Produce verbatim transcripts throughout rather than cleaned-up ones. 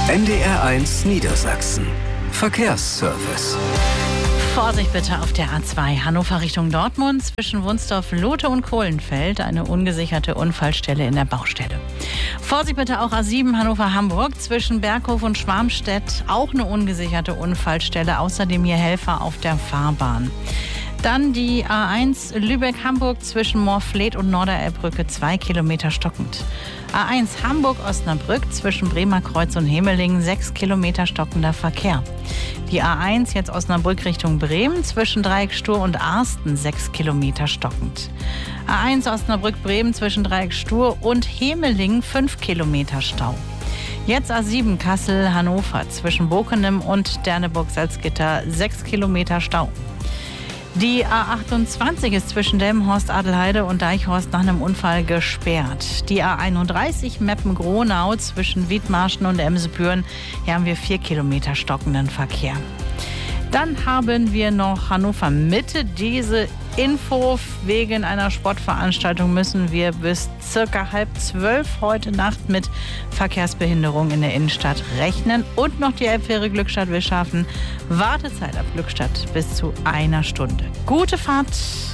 N D R eins Niedersachsen. Verkehrsservice. Vorsicht bitte auf der A zwei Hannover Richtung Dortmund zwischen Wunsdorf, Lote und Kohlenfeld. Eine ungesicherte Unfallstelle in der Baustelle. Vorsicht bitte auch A sieben Hannover-Hamburg zwischen Berghof und Schwarmstedt. Auch eine ungesicherte Unfallstelle. Außerdem hier Helfer auf der Fahrbahn. Dann die A eins Lübeck-Hamburg zwischen Moorfleet und Norderelbbrücke, zwei Kilometer stockend. A eins Hamburg-Osnabrück zwischen Bremer Kreuz und Hemelingen, sechs Kilometer stockender Verkehr. Die A eins jetzt Osnabrück Richtung Bremen zwischen Dreiecksstur und Arsten, sechs Kilometer stockend. A eins Osnabrück-Bremen zwischen Dreiecksstur und Hemelingen, fünf Kilometer Stau. Jetzt A sieben Kassel-Hannover zwischen Bokenem und Derneburg-Salzgitter, sechs Kilometer Stau. Die A achtundzwanzig ist zwischen Delmenhorst, Adelheide und Deichhorst nach einem Unfall gesperrt. Die A einunddreißig Meppen-Gronau zwischen Wiedmarschen und Emsebüren. Hier haben wir vier Kilometer stockenden Verkehr. Dann haben wir noch Hannover Mitte. Diese Info: wegen einer Sportveranstaltung müssen wir bis circa halb zwölf heute Nacht mit Verkehrsbehinderung in der Innenstadt rechnen. Und noch die Elbfähre Glückstadt-Wischhafen. Wartezeit ab Glückstadt bis zu einer Stunde. Gute Fahrt.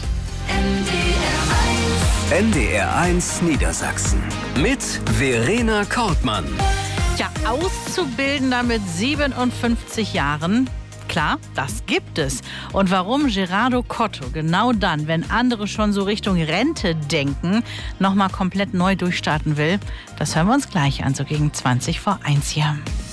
N D R eins Niedersachsen mit Verena Kortmann. Ja, Auszubildender mit siebenundfünfzig Jahren. Klar, das gibt es. Und warum Gerardo Cotto genau dann, wenn andere schon so Richtung Rente denken, nochmal komplett neu durchstarten will, das hören wir uns gleich an, so gegen zwanzig vor eins hier.